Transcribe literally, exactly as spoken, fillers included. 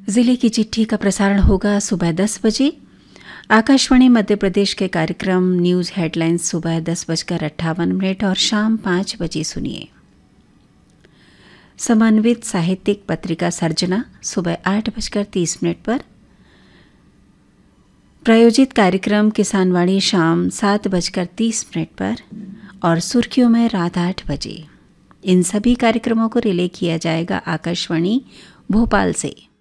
जिले की चिट्ठी का प्रसारण होगा सुबह दस बजे। आकाशवाणी मध्य प्रदेश के कार्यक्रम न्यूज़ हेडलाइंस सुबह दस बजकर अट्ठावन मिनट और शाम पाँच बजे सुनिए। समन्वित साहित्यिक पत्रिका सर्जना सुबह आठ बजकर तीस मिनट पर। प्रायोजित कार्यक्रम किसानवाणी शाम सात बजकर तीस मिनट पर और सुर्खियों में रात आठ बजे। इन सभी कार्यक्रमों को रिले किया जाएगा आकाशवाणी भोपाल से।